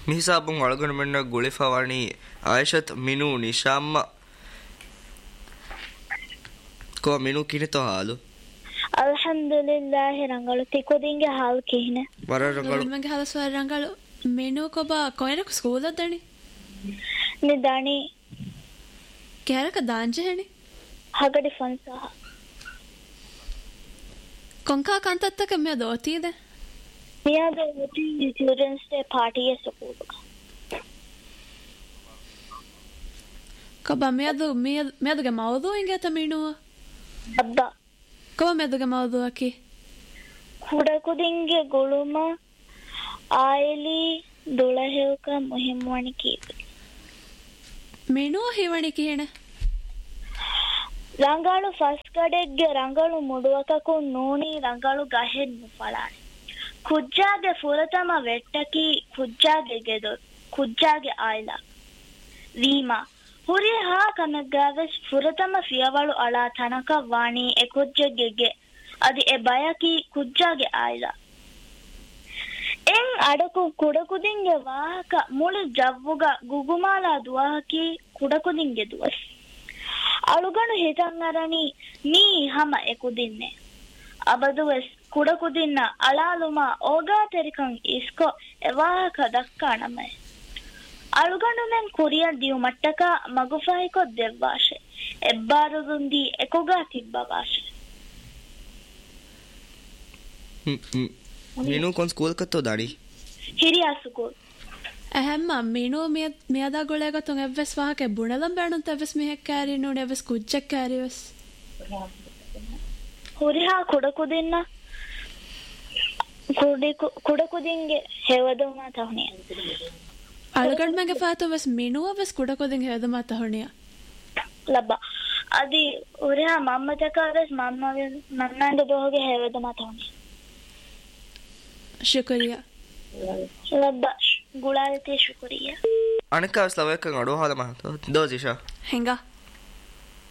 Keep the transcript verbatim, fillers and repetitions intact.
ಮಿಹಿಸಾಬುಂ ಒಳಗೊಂಡು ಮೆನ್ನ ಗುಳಿಫವಾಣಿ ಆಯಷತ್ ಮಿನು ನಿಶಾಮ್ಮ ಕೋ ಮಿನು ಕಿನಿತೋ ಹಾಲು ಅಲ್ಹಮ್ದುಲಿಲ್ಲಾಹಿ ರಂಗಳು ತಿಕೋದಿಂಗೆ ಹಾಲು ಕಿಹಿನೆ ವರ ರಂಗಳು ಮಗೆ ಹಾಲು ಸ್ವರ ರಂಗಳು ಮೆನು ಕೊಬ ಕೊಯರಕ ಸ್ಕೂಲ್ ದಣಿ ನಿದಾಣಿ ಕ್ಯಾರಕ ದಾಂಜೆ ಹೆಣಿ ಹಗಡಿ ಫನ್ಸಹ ಕೊಂಕಾ ಕಂತತ್ತಕ ಮೆ ದೋತಿದೆ ಮಿಯಾದ ಓತಿ ಚಿಲ್ಡ್ರನ್ಸ್ ಡೇ ಪಾರ್ಟಿಯ ಸ್ಕೂಲ್ ಕಬ ಮಿಯಾದು ಮಿಯಾದು ಮಿಯಾದುಗೆ ಮೌದು ಇಂಗೆ ತಮಿಣು ಅಬ್ಬ ಕಬ ಮಿಯಾದುಗೆ ಮೌದು ಅಕಿ ಹುಡಕುದಿಂಗೆ ಗುಳುಮ ಆಯಲಿ ದುಳಹೇವಕ ಮುಹಿಮ್ವಾಣಿ ಕೀಪ ಮೆನು ಹಿವಣಿ ಕಿಹೆಣ ರಂಗಾಳು ಫಸ್ಟ್ ಕಡೆಗೆ ರಂಗಾಳು ಮುಡುವಕಕು ನೂನಿ ರಂಗಾಳು ಗಹೆನ್ ಮುಫಳಾಣಿ ಕುಜ್ಜಾಗೆ ಫುರತಮ ವೆಟ್ಟಕಿ ಕುಜ್ಜಾಗೆ ಗೆದೊ ಕುಜ್ಜಾಗೆ ಆಯ್ಲ ವೀಮಾ ಹುರಿ ಹಾ ಕನಗಾವೆಸ್ ಫುರತಮ ಫಿಯವಳು ಅಳಾ ತನಕ ವಾಣಿ ಎ ಕುಜ್ಜೆಗೆಗೆ ಅದಿ ಎ ಬಯಕಿ ಕುಜ್ಜಾಗೆ ಆಯ್ಲ ಎಂಗ್ ಅಡಕು ಕುಡಕುದಿಂಗೆ ವಾಹಕ ಮುಳಿ ಜವ್ವುಗ ಗುಗುಮಾಲ ದುವಾಹಕಿ ಕುಡಕುದಿಂಗೆ ದುವಸ್ ಅಳುಗಣು ಹಿತಂಗರಣಿ ನೀ ಹಮ ಎಕುದಿನ್ನೆ ಅಬದುವೆಸ್ ಕುಡಕುದಿನ್ನ ಅಳಾಲುಮ ಓಗಾ ತೆರಿಕಂ ಇಸ್ಕೊ ಎವಾಹಕ ದಕ್ಕಾಣಮೆ ಅಳುಗಣು ಮೆನ್ ಕುರಿಯ ದಿಯು ಮಟ್ಟಕ ಮಗುಫಾಯಿಕೊ ದೆವ್ವಾಶೆ ಎಬ್ಬಾರುದುಂದಿ ಎಕುಗಾ ತಿಬ್ಬ ವಾಶೆ ಮೀನು ಕೊನ್ ಸ್ಕೂಲ್ ಕತ್ತೋ ದಾಡಿ ಹಿರಿಯ ಸ್ಕೂಲ್ ಅಹಮ್ಮ ಮೀನು ಮಿಯದ್ ಮಿಯದಾಗೊಳೆಗ ತುಂ ಎವ್ವೆಸ್ ವಾಹಕೆ ಬುಣಲಂ ಬೇಣುಂತ ಎವ್ವೆಸ್ ಮಿಹೆಕ್ ಕ್ಯಾರಿ ನೋಡಿ ಎವ್ವೆಸ್ ಕುಜ್ಜಕ್ ಕ್ಯಾರಿವೆಸ್ ಹುರಿಹಾ ಕುಡಕುದಿನ್ನ ಕುಡಿಕು ಕುಡಕುದಿಂಗೆ ಹೆವದು ಮಾತವಣಿ ಅಳಗಡ್ ಮೆಗೆ ಫಾತು ವೆಸ್ ಮೀನು ಎವ್ವೆಸ್ ಕುಡಕೋದಿಂಗೆ ಹೆವದು ಮಾತವಣಿಯ ಲಬ್ಬ ಅದಿ ಹುರಿಹಾ ಮಮ್ಮತಕ ವೆಸ್ ಮಮ್ಮ ಮಮ್ಮಂದ ದೋಗೆ ಹೆವದು ಮಾತವಣಿ ಶುಕ್ರಿಯಾ ಲಬ್ಬ ಗುಳಾಲತೆ ಶುಕ್ರಿಯಾ ಅಣಕ ಸ್ಲವೇಕ ಅಡೋ ಹಾಲ ಮಾ ದೋ ಜಿಶಾ ಹೆಂಗ